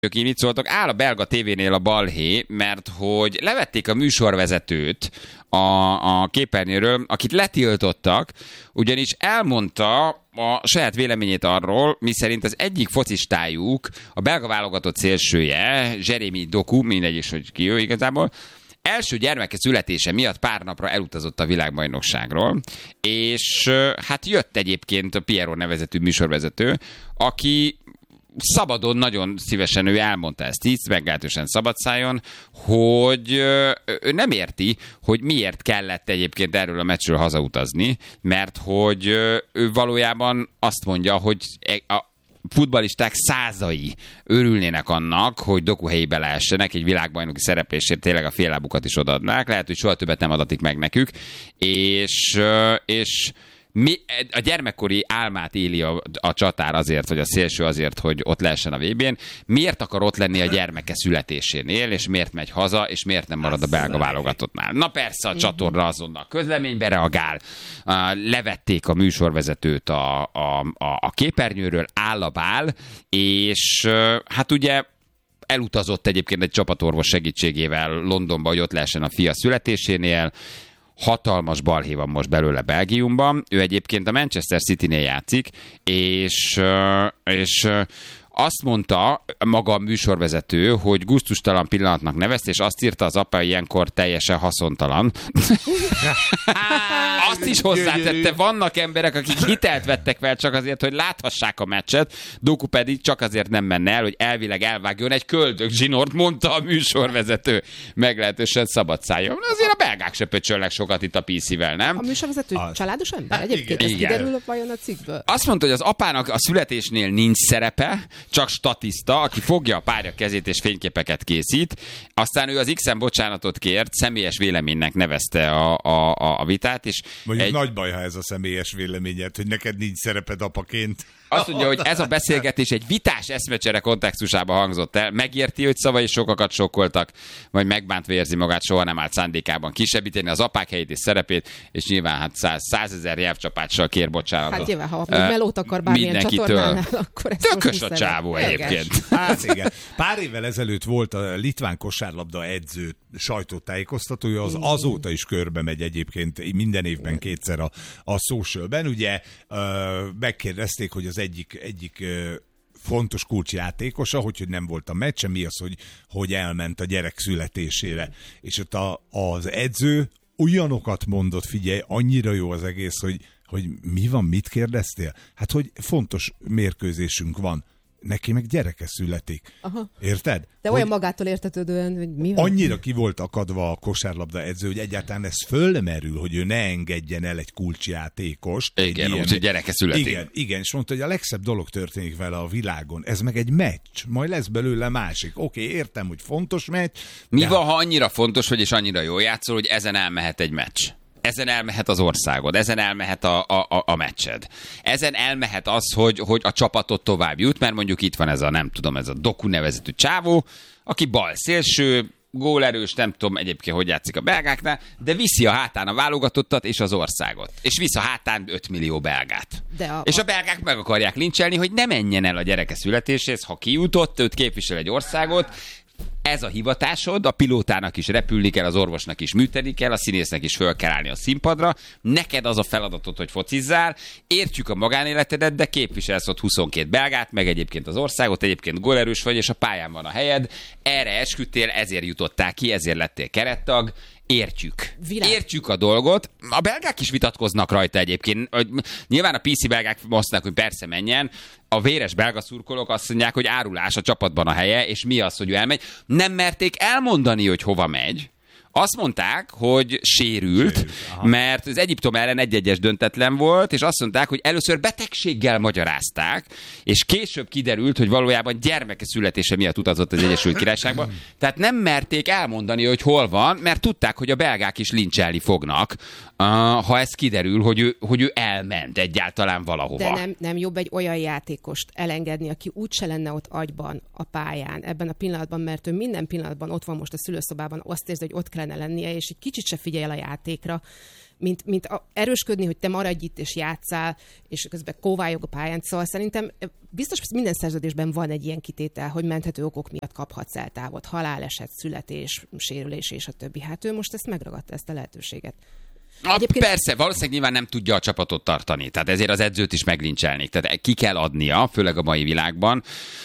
Ki mit szóltok? Áll a belga tévénél a balhé, mert hogy levették a műsorvezetőt a képernyőről, akit letiltottak, ugyanis elmondta a saját véleményét arról, miszerint az egyik focistájuk, a belga válogatott szélsője, Jérémy Doku, mindegy is, hogy ki ő igazából, első gyermeke születése miatt pár napra elutazott a világbajnokságról, és hát jött egyébként a Piero nevezetű műsorvezető, aki szabadon, nagyon szívesen ő elmondta ezt így, meglehetősen szabadszájon, hogy ő nem érti, hogy miért kellett egyébként erről a meccsről hazautazni, mert hogy ő valójában azt mondja, hogy a futballisták százai örülnének annak, hogy Doku helyébe leessenek, egy világbajnoki szereplésért tényleg a féllábukat is odaadnák, lehet, hogy soha többet nem adatik meg nekük, és a gyermekkori álmát éli a csatár azért, vagy a szélső azért, hogy ott lehessen a VB-n. Miért akar ott lenni a gyermeke születésénél, és miért megy haza, és miért nem marad a belga válogatottnál? Na persze, a csatorna azonnal közleménybe reagál. Levették a műsorvezetőt a képernyőről, állabál, és hát ugye elutazott egyébként egy csapatorvos segítségével Londonba, hogy ott lehessen a fia születésénél. Hatalmas balhé van most belőle Belgiumban. Ő egyébként a Manchester City-nél játszik, és azt mondta maga a műsorvezető, hogy gusztustalan pillanatnak nevezte, és azt írta az apa ilyenkor teljesen haszontalan. Azt is hozzátette, vannak emberek, akik hitelt vettek fel csak azért, hogy láthassák a meccset, Doku pedig csak azért nem menne el, hogy elvileg elvágjon egy köldögzsinort, mondta a műsorvezető. Meglehetősen szabad szájon. Azért a belgák se pöcsölnek sokat itt a PC-vel, nem? A műsorvezető családos ember? Egyébként ez kiderül vajon a cikkből? Azt mondta, hogy az apának a születésnél nincs szerepe, csak statiszta, aki fogja a párja kezét és fényképeket készít. Aztán ő az X-en bocsánatot kért, személyes véleménynek nevezte a vitát. És mondjuk nagy baj, ha ez a személyes véleményed, hogy neked nincs szereped apaként. Azt mondja, hogy ez a beszélgetés egy vitás eszmecsere kontextusában hangzott el. Megérti, hogy szavai sokakat sokkoltak, vagy megbántva érzi magát, soha nem állt szándékában kisebbíteni az apák helyét és szerepét, és nyilván hát 100 000 nyelvcsapással kér bocsánatot. Hát nyilván, ha melót akar bármilyen csatornánál, akkor ez tökös a csávó egyébként. Hát igen. Pár évvel ezelőtt volt a litván kosárlabda edző sajtótájékoztatója, az azóta is körbe megy egyébként minden évben kétszer a socialben. Ugye megkérdezték, hogy az egyik fontos kulcsjátékosa, hogy nem volt a meccse, mi az, hogy elment a gyerek születésére. És ott az edző olyanokat mondott, figyelj, annyira jó az egész, hogy mi van, mit kérdeztél? Hát, hogy fontos mérkőzésünk van. Neki meg gyereke születik. Aha. Érted? De olyan magától értetődően, hogy mi van? Annyira ki volt akadva a kosárlabda edző, hogy egyáltalán ez fölmerül, hogy ő ne engedjen el egy kulcsjátékost. Igen, úgyhogy gyereke születik. Igen, és mondta, hogy a legszebb dolog történik vele a világon. Ez meg egy meccs. Majd lesz belőle másik. Oké, értem, hogy fontos meccs. Mi van, ha annyira fontos vagy, és annyira jól játszol, hogy ezen elmehet egy meccs? Ezen elmehet az országod, ezen elmehet a meccsed. Ezen elmehet az, hogy a csapatot tovább jut, mert mondjuk itt van ez a Doku nevezetű csávó, aki bal szélső, gólerős, nem tudom egyébként, hogy játszik a belgáknál, de viszi a hátán a válogatottat és az országot. És visz a hátán 5 millió belgát. És a belgák meg akarják lincselni, hogy ne menjen el a gyereke születéséhez, ha kijutott, őt képvisel egy országot. Ez a hivatásod, a pilótának is repülni kell, az orvosnak is műteni kell, a színésznek is föl kell állni a színpadra, neked az a feladatod, hogy focizzál, értjük a magánéletedet, de képviselsz ott 22 belgát, meg egyébként az országot, egyébként gólerős vagy, és a pályán van a helyed, erre esküdtél, ezért jutottál ki, ezért lettél kerettag, Értjük a dolgot. A belgák is vitatkoznak rajta egyébként. Nyilván a PC belgák mondták, hogy persze menjen. A véres belga szurkolók azt mondják, hogy árulás a csapatban a helye, és mi az, hogy ő elmegy. Nem merték elmondani, hogy hova megy. Azt mondták, hogy sérült, mert az Egyiptom ellen 1-1-es döntetlen volt, és azt mondták, hogy először betegséggel magyarázták, és később kiderült, hogy valójában gyermeke születése miatt utazott az Egyesült Királyságba. Tehát nem merték elmondani, hogy hol van, mert tudták, hogy a belgák is lincselni fognak, ha ez kiderül, hogy ő elment egyáltalán valahova. De nem jobb egy olyan játékost elengedni, aki úgyse lenne ott agyban a pályán ebben a pillanatban, mert ő minden pillanatban ott van most a szülőszobában, azt érzi, hogy ott kell kellene lennie, és egy kicsit se figyel a játékra, mint erősködni, hogy te maradj itt és játsszál, és közben kóvályog a pályán. Szóval szerintem biztos, hogy minden szerződésben van egy ilyen kitétel, hogy menthető okok miatt kaphatsz el távot, haláleset, születés, sérülés és a többi. Hát ő most ezt megragadta, ezt a lehetőséget. Persze, valószínűleg nyilván nem tudja a csapatot tartani, tehát ezért az edzőt is meglincselnék. Tehát ki kell adnia, főleg a mai világban.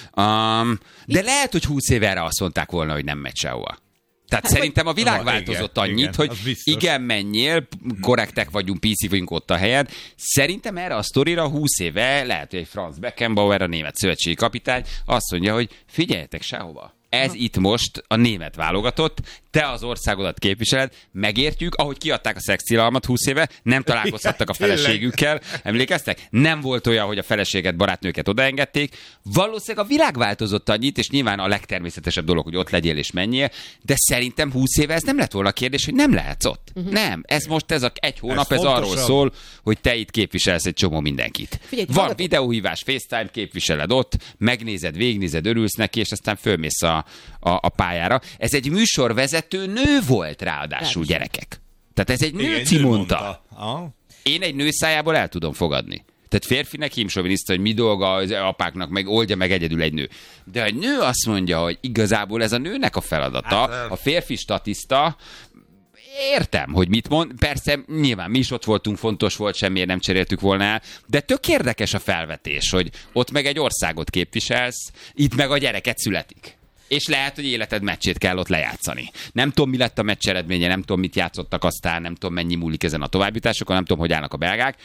De lehet, hogy 20 éve erre azt mondták volna, hogy nem megy sehova. Tehát szerintem a világ változott annyit, hogy igen, menjél, korrektek vagyunk, PC vagyunk ott a helyed. Szerintem erre a sztorira 20 éve lehet, hogy egy Franz Beckenbauer, a német szövetségi kapitány azt mondja, hogy figyeljetek sehova. Ez itt most a német válogatott, te az országodat képviseled, megértjük, ahogy kiadták a szextilalmat 20 éve, nem találkozhattak a feleségükkel, emlékeztek? Nem volt olyan, hogy a feleséget, barátnőket odaengedték. Valószínűleg a világ változott annyit, és nyilván a legtermészetesebb dolog, hogy ott legyél és menjél, de szerintem 20 éve ez nem lett volna a kérdés, hogy nem lehetsz ott. Nem, ez most ez a egy hónap, ez arról szól, hogy te itt képviselsz egy csomó mindenkit. Figyelj, van videóhívás, FaceTime, képviseled ott, megnézed, végignézed, örülsz neki, és aztán fölmész a pályára. Ez egy műsorvezető nő volt ráadásul, gyerekek. Tehát ez egy nőci mondta. Én egy nő szájából el tudom fogadni. Tehát férfinek hímsoviniszta, hogy mi dolga az apáknak, meg oldja meg egyedül egy nő. De egy nő azt mondja, hogy igazából ez a nőnek a feladata, a férfi statiszta, értem, hogy mit mond. Persze, nyilván mi is ott voltunk, fontos volt, semmiért nem cseréltük volna el, de tök érdekes a felvetés, hogy ott meg egy országot képviselsz, itt meg a gyereket születik. És lehet, hogy életed meccsét kell ott lejátszani. Nem tudom, mi lett a meccs eredménye, nem tudom, mit játszottak aztán, nem tudom, mennyi múlik ezen a továbbjutásokon, nem tudom, hogy állnak a belgák.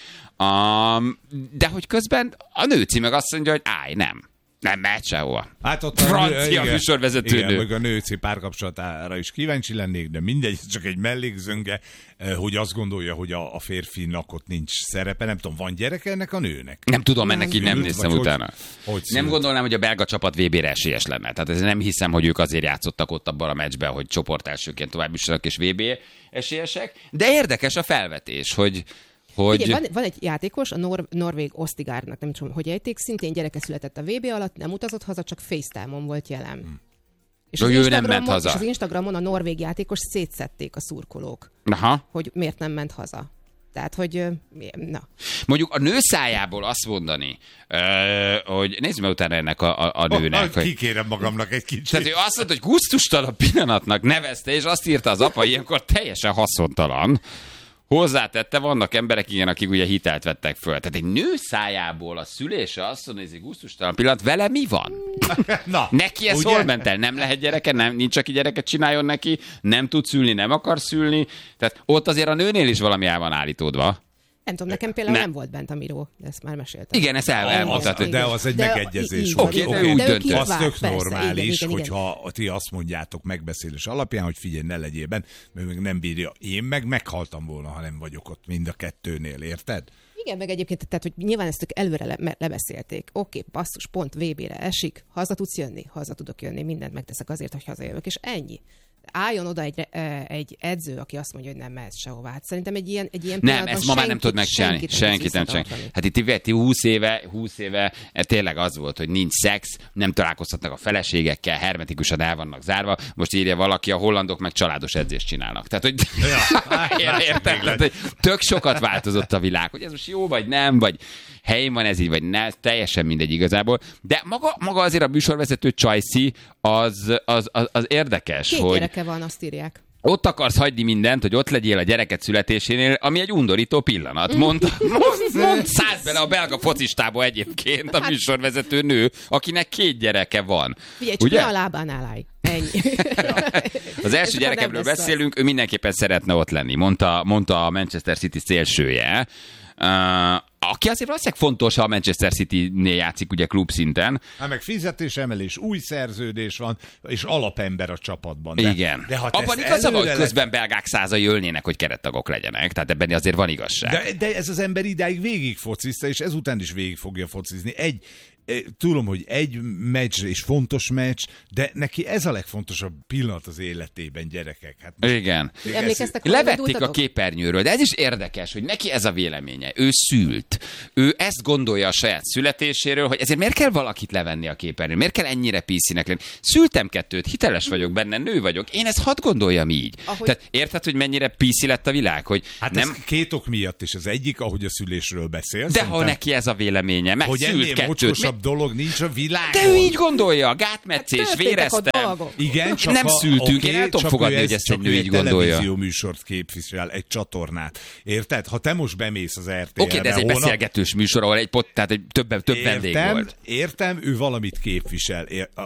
De hogy közben a nőci meg azt mondja, hogy állj, nem mehet sehova. Hát ott francia műsorvezető nő. Meg a nőci párkapcsolatára is kíváncsi lennék, de mindegy, csak egy mellékzönge, hogy azt gondolja, hogy a férfinak ott nincs szerepe. Nem tudom, van gyereke ennek a nőnek? Nem tudom, ennek így nem néztem utána. Hogy nem gondolnám, hogy a belga csapat VB-re esélyes lenne. Tehát ez nem hiszem, hogy ők azért játszottak ott abban a meccsben, hogy csoportelsőként tovább jussanak és VB esélyesek. De érdekes a felvetés, hogy Ugye, van egy játékos, a norvég Ostigárnak, nem tudom, hogy ejték, szintén gyereke született a VB alatt, nem utazott haza, csak FaceTime-on volt jelen. És ő nem ment haza. És az Instagramon a norvég játékos szétszették a szurkolók, hogy miért nem ment haza. Tehát, hogy na. Mondjuk a nő szájából azt mondani, hogy nézzük meg utána ennek a nőnek. Kikérem magamnak egy kicsit. Tehát ő azt mondta, hogy gusztustalan pillanatnak nevezte, és azt írta az apa, ilyenkor teljesen haszontalan. Hozzátette, vannak emberek, igen, akik ugye hitelt vettek föl. Tehát egy nő szájából a szülése azt mondja, hogy ez egy gusztustalan pillanat, vele mi van? Na, neki ez hol ment el? Nem lehet gyereke, nincs, aki gyereket csináljon neki, nem tud szülni, nem akar szülni. Tehát ott azért a nőnél is valami el van állítódva. Nem tudom, nekem például nem volt bent a Miró, de ezt már meséltem. Igen, ezt elmondtad. De az egy megegyezés. Oké, úgy döntött. Az tök normális, hogyha ti azt mondjátok megbeszélés alapján, hogy figyelj, ne legyél bent, mert meg nem bírja. Én meghaltam volna, ha nem vagyok ott mind a kettőnél, érted? Igen, meg egyébként, tehát, hogy nyilván ezt előre lebeszélték. Oké, basszus, pont VB-re esik, haza tudsz jönni, haza tudok jönni, mindent megteszek azért, hogy hazajövök, és ennyi. Álljon oda egy edző, aki azt mondja, hogy nem mehetsz sehová. Hát szerintem egy ilyen nem, ezt ma már nem tud megcsinálni. Senkit nem csinálni. Hát itt 20 éve tényleg az volt, hogy nincs szex, nem találkozhatnak a feleségekkel, hermetikusan el vannak zárva. Most írja valaki, a hollandok meg családos edzést csinálnak. Tehát, hogy érted? Tehát, hogy tök sokat változott a világ, hogy ez most jó vagy nem, vagy helyén van ez így, vagy ne, teljesen mindegy igazából. De maga azért a műsorvezető Csajci az érdekes, Két gyereke van, azt írják. Ott akarsz hagyni mindent, hogy ott legyél a gyereket születésénél, ami egy undorító pillanat. Mond szállt bele a belga focistába egyébként a műsorvezető nő, akinek 2 gyereke van. Figyelj, csak ne a lábánál állj. Ennyi. Az első gyerekemről beszélünk, ő mindenképpen szeretne ott lenni, mondta a Manchester City szélsője. Aki azért valószínűleg fontos, ha a Manchester City-nél játszik ugye klubszinten. Hát meg fizetésemelés, új szerződés van, és alapember a csapatban. Igen. De abban igaza van, hogy közben belgák százai ölnének, hogy kerettagok legyenek. Tehát ebben azért van igazság. De ez az ember idáig végig focizta, és ezután is végig fogja focizni. tudom, hogy egy meccs és fontos meccs, de neki ez a legfontosabb pillanat az életében, gyerekek. Hát igen. Emlékeztek, levették a képernyőről, de ez is érdekes, hogy neki ez a véleménye. Ő szült. Ő ezt gondolja a saját születéséről, hogy ezért miért kell valakit levenni a képernyőről? Miért kell ennyire PC-nek lenni? Szültem 2, hiteles vagyok benne, nő vagyok. Én ezt hadd gondoljam így. Tehát érted, hogy mennyire PC lett a világ? Hogy hát nem... ez 2 ok miatt is. Az egyik, ahogy a szülésről beszél. De ha neki ez a véleménye, meg hogy szült 2. mocskosabb dolog nincs a világon. De ő így gondolja, gátmetszés, hát véreztem. Igen, csak nem szültünk, én el tudom fogadni, hogy ezt egy nő így gondolja. Televízió műsort képvisel, egy csatornát. Érted? Ha te most bemész az RTL-re... Oké, de ez egy beszélgetős műsor, ahol tehát több vendég volt. Értem, ő valamit képvisel.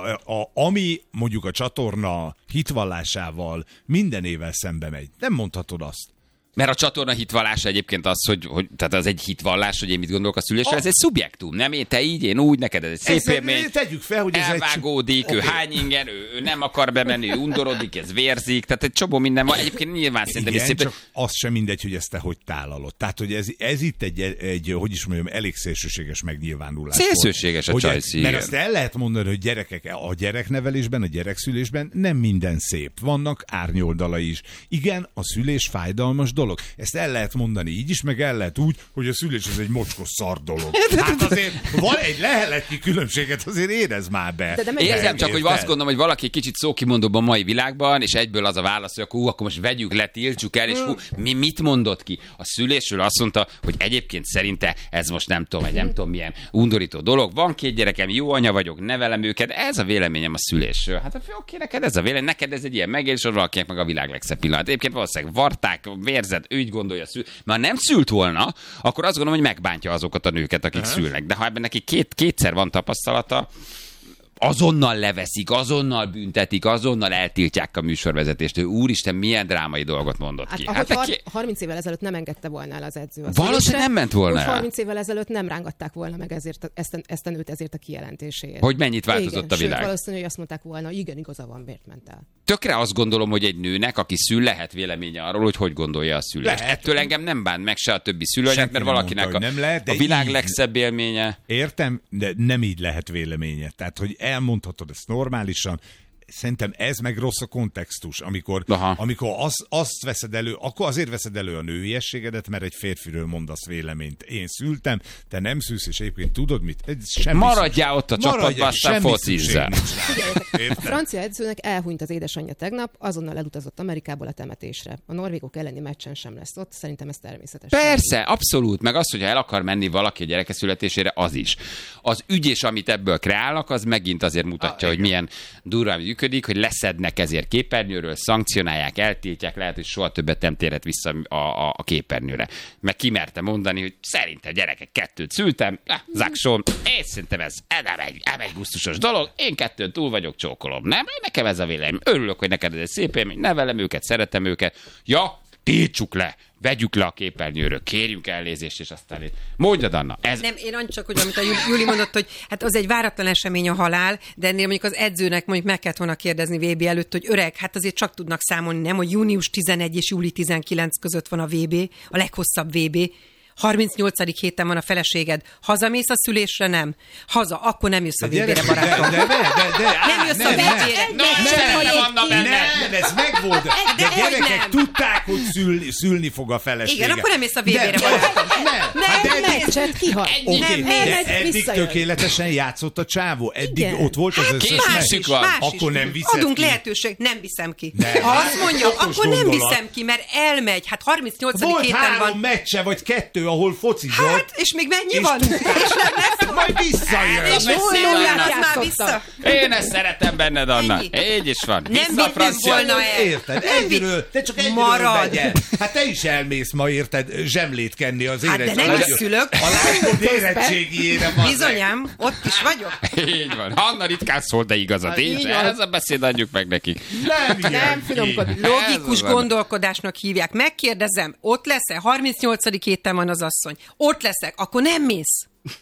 Ami mondjuk a csatorna hitvallásával mindenével szembe megy. Nem mondhatod azt. Mert a csatorna hitvallása egyébként az, hogy tehát az egy hitvallás, hogy én mit gondolok a szülésről, ez egy szubjektum, nem? Te így, én úgy, neked ez egy szép élmény. Tegyük fel, hogy ez elvágódik, ő hány ingen, ő nem akar bemenni, ő undorodik, ez vérzik, tehát egy csomó minden van. Egyébként nyilván szerintem igen, szép. Csak az sem mindegy, hogy ezt te hogy tálalod. Tehát, hogy ez itt egy, hogy is mondjam, elég szélsőséges megnyilvánulás. Szélsőséges a csajszí. Mert azt el lehet mondani, hogy gyerekek, a gyereknevelésben, a gyerekszülésben nem minden szép. Vannak árnyoldalai is. Igen, a szülés fájdalmas dolog. Ezt el lehet mondani így is, meg el lehet úgy, hogy a szülés ez egy mocskos szar dolog. Hát azért van egy leheletnyi különbséget, azért érez már be. Érzem csak, hogy azt gondolom, hogy valaki kicsit szókimondóbb a mai világban, és egyből az a válasz, hogy akkor most vegyük le, tiltsuk el, és mit mondott ki? A szülésről azt mondta, hogy egyébként szerinte ez most nem tudom milyen undorító dolog. Van 2 gyerekem, jó anya vagyok, nevelem őket, ez a véleményem a szülésről. Hát oké, neked ez a vélemény, neked ez egy ilyen megélés, hogy valakinek meg a világ legszebb pillanat. Egyébként valószínűleg varták, vérzed, ő így gondolja, már nem szült volna, akkor azt gondolom, hogy megbántja azokat a nőket, akik szülnek. De ha ebben neki kétszer van tapasztalata, azonnal leveszik, azonnal büntetik, azonnal eltiltják a műsorvezetést. Ő úristen, milyen drámai dolgot mondott ki. Hát 30 évvel ezelőtt nem engedte volna el az edző. Valószínűleg nem ment volna el. 30 évvel ezelőtt nem rángatták volna meg ezt a nőt ezért a kijelentéséért. Hogy mennyit változott a világ. Sőt, valószínűleg, hogy azt mondták volna, igen, igaza van, miért ment el. Tökre azt gondolom, hogy egy nőnek, aki szül, lehet véleménye arról, hogy gondolja a szülést. Ettől engem nem bánt meg se a többi szülőanyag, mert valakinek mondta, nem lehet, a világ legszebb élménye. Értem, de nem így lehet véleménye. Tehát, hogy elmondhatod ezt normálisan, szerintem ez meg rossz a kontextus, amikor azt veszed elő, akkor azért veszed elő a nőiességedet, mert egy férfiről mondasz véleményt. Én szültem, te nem szülsz, és egyébként tudod mit? Maradjál ott a csapatban, aztán focizzál. A francia edzőnek elhunyt az édesanyja tegnap, azonnal elutazott Amerikából a temetésre. A norvégok elleni meccsen sem lesz ott, szerintem ez természetes. Persze, abszolút, meg az, hogyha el akar menni valaki a gyereke születésére, az is. Az ügy és amit ebből kreálnak, az megint azért mutatja, hogy milyen durván működik, hogy leszednek ezért képernyőről, szankcionálják, eltiltják, lehet, hogy soha többet nem térhet vissza a képernyőre. Meg kimerte mondani, hogy szerintem gyerekek 2 szültem, zaksom, és szerintem ez nem egy gusztusos dolog, én 2 túl vagyok, csókolom, nem? Nekem ez a vélemény. Örülök, hogy neked ez egy szép élmény, nevelem őket, szeretem őket. Ja, tiltsuk le, vegyük le a képernyőről, kérjünk elnézést, és aztán mondjad, Anna. Ez... Nem, én csak, hogy amit a Júli mondott, hogy hát az egy váratlan esemény a halál, de ennél mondjuk az edzőnek mondjuk meg kellett volna kérdezni VB előtt, hogy öreg, hát azért csak tudnak számolni, nem, hogy június 11 és júli 19 között van a VB, a leghosszabb VB. 38. héten van a feleséged. Hazamész a szülésre? Nem. Haza, akkor nem jössz a VB-re, barátom. Nem jössz a VB-re. Nem, ez megvolt. De gyerekek tudták, hogy szülni fog a felesége. Igen, akkor nem jössz a VB-re, barátom. Nem, meccset kihagy. Oké, de eddig tökéletesen játszott a csávó. Eddig ott volt az összes meccs. Akkor nem viszed ki. Adunk lehetőség, nem viszem ki. Ha azt mondja, akkor nem viszem ki, mert elmegy. Hát 38. héten van. Volt 3 meccse, vagy 2, ahol focizott. Hát, és még mennyi van? És nem lesz. Majd visszajön. És már vissza. Én ezt szeretem benned, Anna. Így is van. Nem volna el. Érted? Egyről, te csak egyről vegyél. Hát te is elmész ma, érted, zsemlét kenni az érettségijére. Hát de nem is szülök. A látkod érettségijére van. Bizonyám, ott is vagyok. Így van. Anna ritkán szól, de igazat. Ez a beszéd adjuk meg nekik. Nem finomkodik. Logikus gondolkodásnak hívják. Megkérdezem, ott lesz-e? 38. héten van az asszony. Ott leszek, akkor nem mész.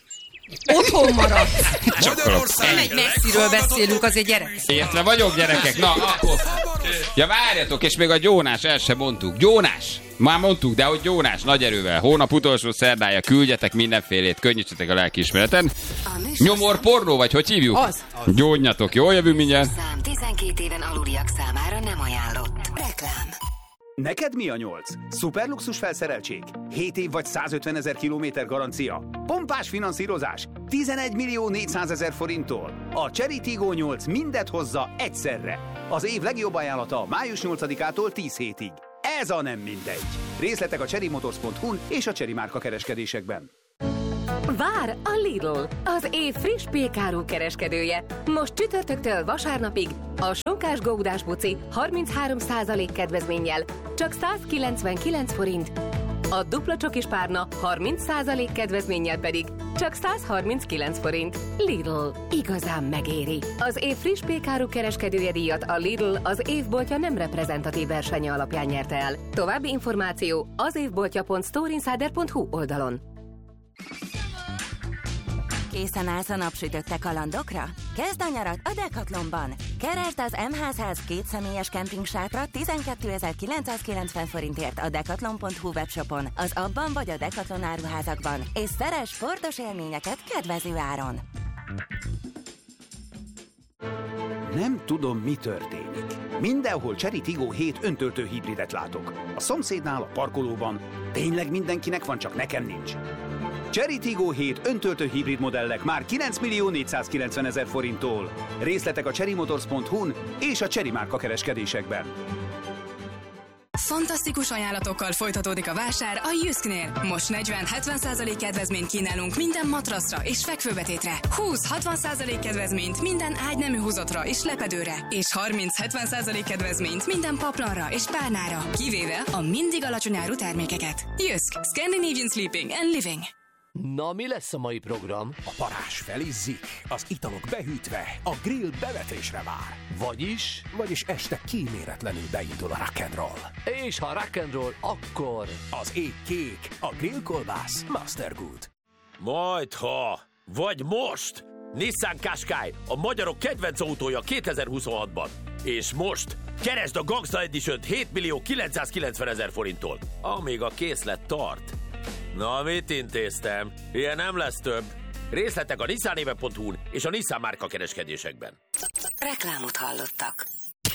Otthon maradt. Magyarország! Nem egy messziről beszélünk, az egy gyerek. Értve vagyok, gyerekek? Na, akkor... Ja, várjatok, és még a gyónás, el sem mondtuk. Gyónás! Már mondtuk, de hogy gyónás, nagy erővel. Hónap utolsó szerdája, küldjetek mindenfélét, könnyítsetek a lelkiismereten. Nyomor pornó, vagy hogy hívjuk? Az. Gyónjatok, jól jövünk mindjárt. Szám 12 éven aluliak számára nem ajánlott. Reklám. Neked mi a 8? Szuperluxus felszereltség? 7 év vagy 150 000 kilométer garancia? Pompás finanszírozás? 11 400 000 forinttól? A Chery Tiggo 8 mindet hozza egyszerre. Az év legjobb ajánlata május 8-ától 10 hétig. Ez a nem mindegy. Részletek a cherrymotors.hu-n és a Chery márka kereskedésekben. Vár a Lidl, az év friss pékáru kereskedője. Most csütörtöktől vasárnapig a sonkás gódás buci 33% kedvezménnyel, csak 199 forint. A dupla csokis párna 30% kedvezménnyel pedig csak 139 forint. Lidl, igazán megéri. Az év friss pékáru kereskedője díjat a Lidl az évboltja nem reprezentatív versenye alapján nyerte el. További információ az évboltja.storeinsider.hu oldalon. Készen állsz a napsütötte kalandokra? Kezd a nyarat a Decathlonban! Keresd az MH100 kétszemélyes kempingsátra 12.990 forintért a decathlon.hu webshopon, az abban vagy a Decathlon áruházakban, és szeres sportos élményeket kedvező áron! Nem tudom, mi történik. Mindenhol Chery Tiggo 7 öntöltő hibridet látok. A szomszédnál, a parkolóban. Tényleg mindenkinek van, csak nekem nincs. Chery Tiggo 7 öntöltő hibrid modellek már 9 490 000 forinttól. Részletek a cherrymotors.hu-n és a Chery márka kereskedésekben. Fantasztikus ajánlatokkal folytatódik a vásár a Jysknél. Most 40-70% kedvezményt kínálunk minden matraszra és fekvőbetétre. 20-60% kedvezményt minden ágynemű húzatra és lepedőre. És 30-70% kedvezményt minden paplanra és párnára. Kivéve a mindig alacsony áru termékeket. Jysk. Scandinavian Sleeping and Living. Na, mi lesz a mai program? A parázs felizzik, az italok behűtve, a grill bevetésre vár. Vagyis este kíméletlenül beindul a rock'n'roll. És ha rock'n'roll, akkor... Az ég kék, a grillkolbász Mastergood. Majdha, vagy most! Nissan Qashqai, a magyarok kedvenc autója 2026-ban. És most keresd a Gangsta Edition-t 7.990 000 forinttól, amíg a készlet tart. Na, mit intéztem? Ilyen nem lesz több. Részletek a nissanéve.hu-n és a Nissan márka kereskedésekben. Reklámot hallottak.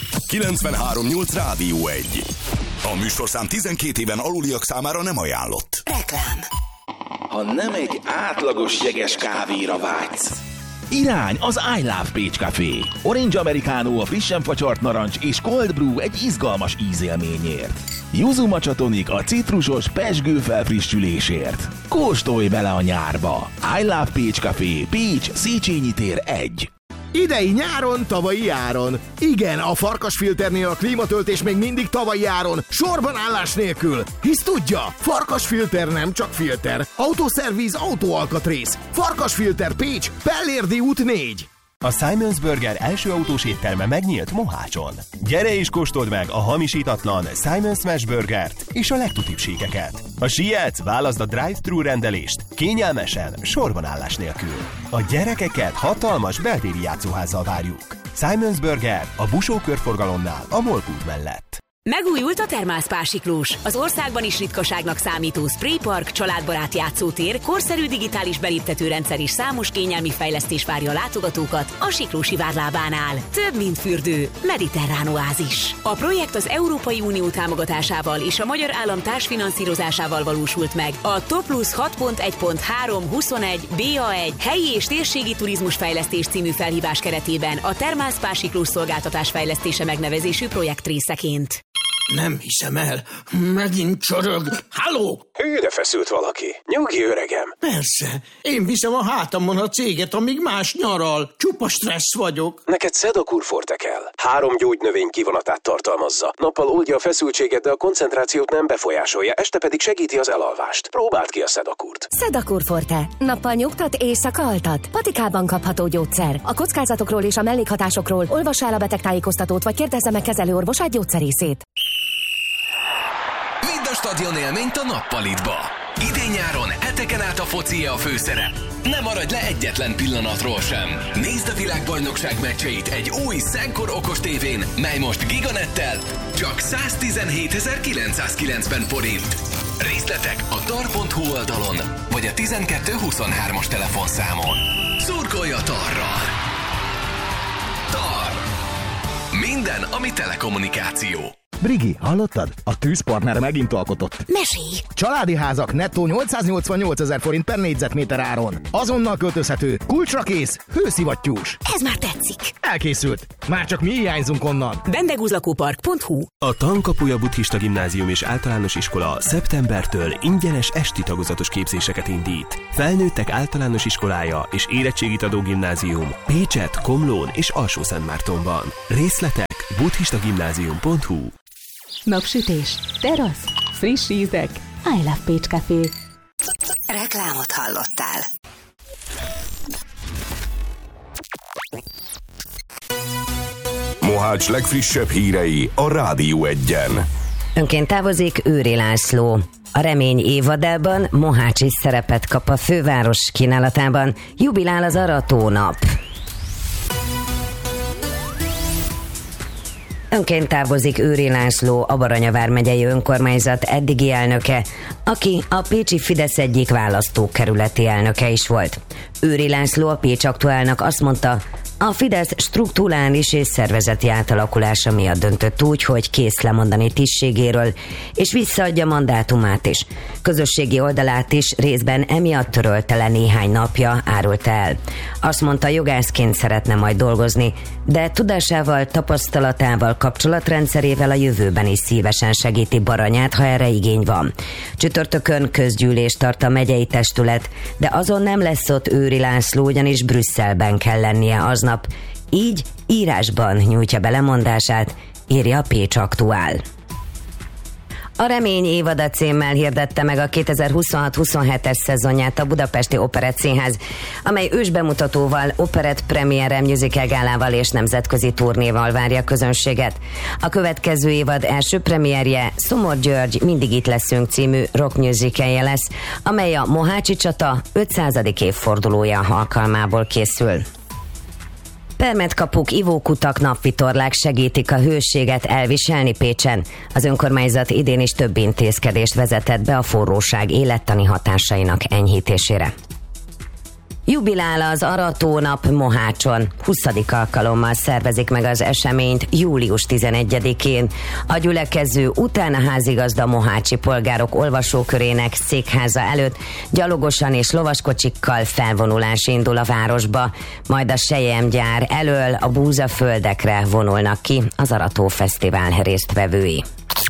93.8 Rádió 1. A műsorszám 12 éven aluliak számára nem ajánlott. Reklám. Ha nem egy átlagos jeges kávéra vágysz, irány az I Love Pécs Café. Orange Americano a frissen facsart narancs és Cold Brew egy izgalmas ízélményért. Yuzu Matcha Tonic a citrusos pezsgő felfrissülésért. Kóstolj bele a nyárba! I Love Pécs Café, Pécs, Széchenyi tér 1. Idei nyáron, tavalyi áron. Igen, a Farkasfilternél a klímatöltés még mindig tavalyi áron, sorban állás nélkül. Hisz tudja, Farkasfilter nem csak filter. Autoszervíz, autóalkatrész. Farkasfilter Pécs, Pellérdi út 4. A Simons Burger első autós étterme megnyílt Mohácson. Gyere és kóstold meg a hamisítatlan Simons Smash Burgert és a legtutibbségeket. Ha sietsz, válaszd a drive-thru rendelést. Kényelmesen, sorban állás nélkül. A gyerekeket hatalmas beltéri játszóházzal várjuk. Simons Burger a Busó körforgalomnál, a Molkút mellett. Megújult a Thermalspa Siklós, az országban is ritkaságnak számító spraypark, családbarát játszótér, korszerű digitális beléptetőrendszer és számos kényelmi fejlesztés várja a látogatókat a Siklósi várlábánál. Több, mint fürdő, mediterrán oázis. A projekt az Európai Unió támogatásával és a Magyar Állam társfinanszírozásával valósult meg. A TOPLUS 6.1.3.21 BA1 helyi és térségi turizmusfejlesztés című felhívás keretében a Thermalspa Siklós szolgáltatás fejlesztése megnevezésű projekt részeként. Nem hiszem el. Megint csorog. Halló? Hűre feszült valaki. Nyugi, öregem. Persze. Én viszem a hátamon a céget, amíg más nyaral. Csupa stressz vagyok. Neked Sedakur Forte kell. 3 gyógynövény kivonatát tartalmazza. Nappal oldja a feszültséget, de a koncentrációt nem befolyásolja, este pedig segíti az elalvást. Próbáld ki a Sedakurt. Sedakur Forte. Nappal nyugtat, éjszaka altat. Patikában kapható gyógyszer. A kockázatokról és a mellékhatásokról olvassa el a betegtájékoztatót, vagy kérdezze meg kezelőorvosát, gyógyszerészét. Vidd a stadion élményt a Nappalitba. Idén nyáron Pénteken át a foci a főszerep. Ne maradj le egyetlen pillanatról sem. Nézd a világbajnokság meccseit egy új Szenkor okos tévén, mely most Giganettel csak 117.990 forint. Részletek a tar.hu oldalon, vagy a 1223-as telefonszámon. Szurkolj a Tarral! Tar. Minden, ami telekommunikáció. Brigi, hallottad? A tűzpartner megint alkotott. Mesélj! Családi házak nettó 888 000 forint per négyzetméter áron. Azonnal költözhető, kulcsra kész, hőszivattyús. Ez már tetszik. Elkészült. Már csak mi hiányzunk onnan. Vendeguzlakópark.hu. A Tankapuja Buddhista Gimnázium és Általános Iskola szeptembertől ingyenes esti tagozatos képzéseket indít. Felnőttek általános iskolája és érettségit adó gimnázium Pécset, Komlón és Alsó-Szentmártonban. Részletek buddhistagimnázium.hu. Napsütés, terasz, friss ízek, I Love Pécs Café. Reklámot hallottál. Mohács legfrissebb hírei a Rádió 1-en. Önként távozik Őri László. A Remény évadában Mohács is szerepet kap a főváros kínálatában. Jubilál az Aratónap. Önként távozik Őri László, a Baranya vármegyei önkormányzat eddigi elnöke, aki a pécsi Fidesz egyik választókerületi elnöke is volt. Őri László a Pécs Aktuálnak azt mondta, a Fidesz strukturális és szervezeti átalakulása miatt döntött úgy, hogy kész lemondani tisztségéről, és visszaadja mandátumát is. Közösségi oldalát is részben emiatt törölte le néhány napja, árulta el. Azt mondta, jogászként szeretne majd dolgozni, de tudásával, tapasztalatával, kapcsolatrendszerével a jövőben is szívesen segíti Baranyát, ha erre igény van. Csütörtökön közgyűlést tart a megyei testület, de azon nem lesz ott Őri László, ugyanis Brüsszelben kell lennie aznap. Így írásban nyújtja be lemondását, írja a Pécs Aktuál. A Remény évada címmel hirdette meg a 2026-27-es szezonját a Budapesti Operett Színház, amely ősbemutatóval, operett premiere, musical gálával és nemzetközi turnéval várja közönséget. A következő évad első premierje Szomor György Mindig itt leszünk című rock musicalje lesz, amely a Mohácsi csata 500. évfordulója alkalmából készül. Permetkapuk, ivókutak, napvitorlák segítik a hőséget elviselni Pécsen. Az önkormányzat idén is több intézkedést vezetett be a forróság élettani hatásainak enyhítésére. Jubilál az Aratónap Mohácson. 20. alkalommal szervezik meg az eseményt július 11-én. A gyülekező utána házigazda mohácsi polgárok olvasókörének székháza előtt gyalogosan és lovaskocsikkal felvonulás indul a városba, majd a selyemgyár elől a búzaföldekre vonulnak ki az Arató Fesztivál résztvevői.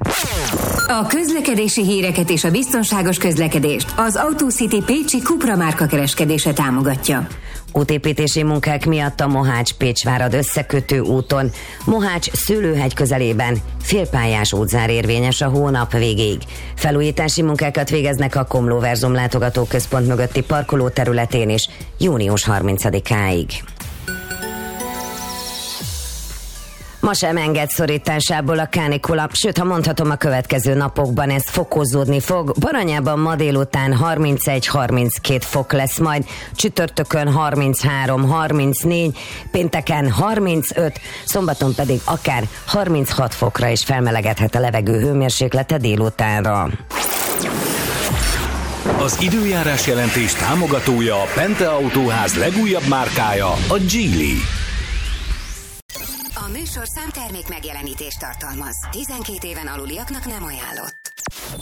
A közlekedési híreket és a biztonságos közlekedést az AutoCity pécsi Cupra márka kereskedése támogatja. Útépítési munkák miatt a Mohács-Pécsvárad összekötő úton Mohács-Szőlőhegy közelében félpályás útzár érvényes a hónap végéig. Felújítási munkákat végeznek a Komló-Verzum látogatóközpont mögötti parkoló területén is június 30-áig. Ma sem enged szorításából a kánikula, sőt, ha mondhatom, a következő napokban ez fokozódni fog. Baranyában ma délután 31-32 fok lesz majd, csütörtökön 33-34, pénteken 35, szombaton pedig akár 36 fokra is felmelegedhet a levegő hőmérséklete délutánra. Az időjárás jelentés támogatója a Pente Autóház legújabb márkája, a Geely. A műsorszám termék megjelenítést tartalmaz. 12 éven aluliaknak nem ajánlott.